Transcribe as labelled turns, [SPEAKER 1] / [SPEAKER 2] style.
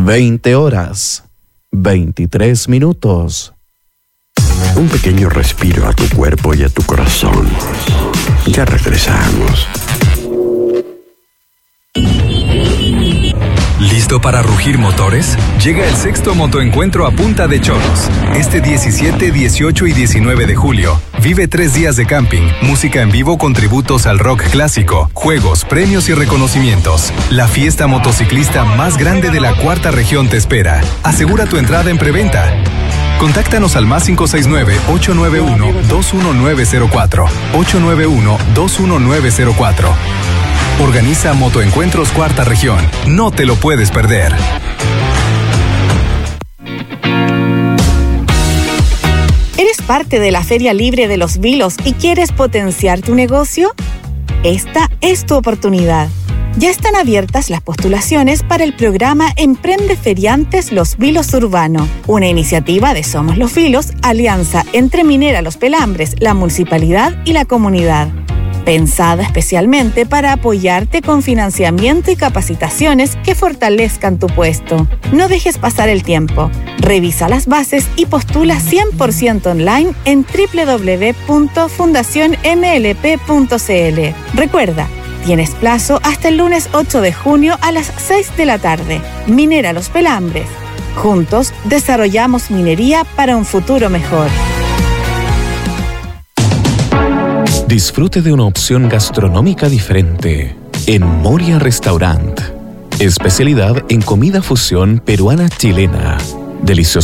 [SPEAKER 1] 20:23.
[SPEAKER 2] Un pequeño respiro a tu cuerpo y a tu corazón. Ya regresamos.
[SPEAKER 3] ¿Listo para rugir motores? Llega el sexto motoencuentro a Punta de Choros. Este 17, 18 y 19 de julio. Vive 3 días de camping, música en vivo con tributos al rock clásico, juegos, premios y reconocimientos. La fiesta motociclista más grande de la cuarta región te espera. Asegura tu entrada en preventa. Contáctanos al más 569-891-21904. 891-21904. Organiza Motoencuentros Cuarta Región. No te lo puedes perder.
[SPEAKER 4] ¿Eres parte de la Feria Libre de Los Vilos y quieres potenciar tu negocio? Esta es tu oportunidad. Ya están abiertas las postulaciones para el programa Emprende Feriantes Los Vilos Urbano, una iniciativa de Somos Los Vilos, alianza entre Minera Los Pelambres, la municipalidad y la comunidad. Pensada especialmente para apoyarte con financiamiento y capacitaciones que fortalezcan tu puesto. No dejes pasar el tiempo. Revisa las bases y postula 100% online en www.fundacionmlp.cl. Recuerda, tienes plazo hasta el lunes 8 de junio a las 6 de la tarde. Minera Los Pelambres. Juntos desarrollamos minería para un futuro mejor.
[SPEAKER 1] Disfrute de una opción gastronómica diferente en Moria Restaurant. Especialidad en comida fusión peruana-chilena. Deliciosa